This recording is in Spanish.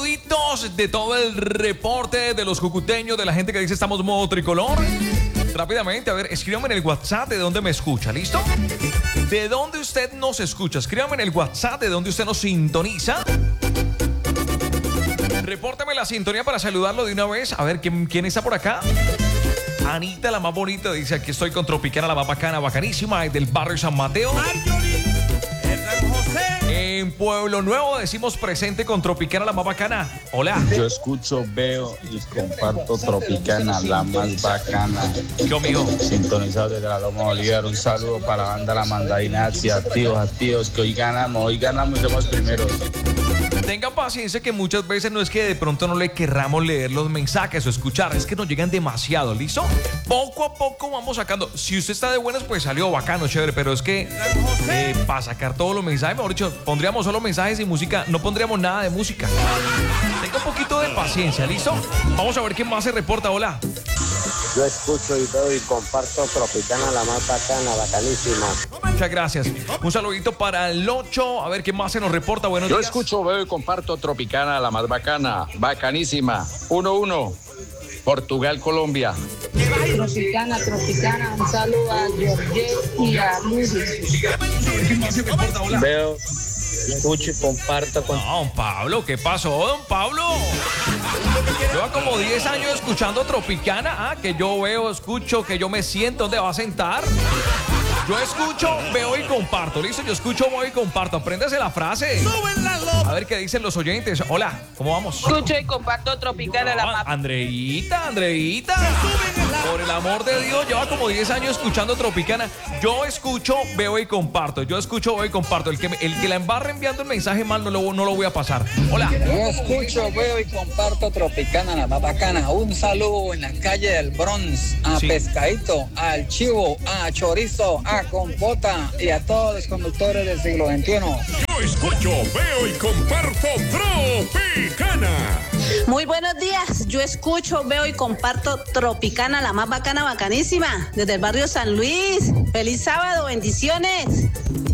saluditos de todo el reporte de los jucuteños, de la gente que dice estamos modo tricolor. Rápidamente, a ver, escríbame en el WhatsApp de dónde me escucha, ¿listo? ¿De dónde usted nos escucha? Escríbame en el WhatsApp de dónde usted nos sintoniza. Repórtame la sintonía para saludarlo de una vez. A ver, ¿quién está por acá? Anita, la más bonita, dice: aquí estoy con Tropicana, la más bacana, bacanísima, del barrio San Mateo. En Pueblo Nuevo decimos presente con Tropicana, la más bacana. Hola. Yo escucho, veo y comparto Tropicana, la más bacana. ¿Qué, amigo? Sintonizado desde la Loma Bolívar. Un saludo para la banda La Mandarina. Activos, que hoy ganamos y somos primeros. Tengan paciencia, que muchas veces no es que de pronto no le querramos leer los mensajes o escuchar, es que nos llegan demasiado, ¿listo? Poco a poco vamos sacando. Si usted está de buenas, pues salió bacano, chévere, pero es que para sacar todos los mensajes, mejor dicho, pondríamos solo mensajes y música, no pondríamos nada de música. Tenga un poquito de paciencia, ¿listo? Vamos a ver quién más se reporta. Hola. Yo escucho y veo y comparto Tropicana, la más bacana, bacanísima. Muchas gracias. Un saludito para el 8. A ver qué más se nos reporta. Buenos días. Yo escucho, veo y comparto Tropicana, la más bacana, bacanísima. 1-1. Portugal, Colombia. Tropicana. Un saludo a George y a Luis. Veo, escucho y comparto con... No, don Pablo, ¿qué pasó, don Pablo? Lleva como 10 años escuchando Tropicana. Que yo veo, escucho, que yo me siento. ¿Dónde va a sentar? Yo escucho, veo y comparto. Listo, yo escucho, veo y comparto. Apréndase la frase. A ver qué dicen los oyentes. Hola, ¿cómo vamos? Escucho y comparto Tropicana, la más... Andreita. Por el amor de Dios, lleva como 10 años escuchando Tropicana. Yo escucho, veo y comparto. Yo escucho, veo y comparto. El que la embarre enviando el mensaje mal no lo voy a pasar. Hola. Yo escucho, veo y comparto Tropicana, la más bacana. Un saludo en la calle del Bronx a Pescadito, al Chivo, a Chorizo, a Compota y a todos los conductores del siglo XXI. Yo escucho, veo y comparto Tropicana. Muy buenos días. Yo escucho, veo y comparto Tropicana, la más bacana, bacanísima, desde el barrio San Luis. Feliz sábado, bendiciones.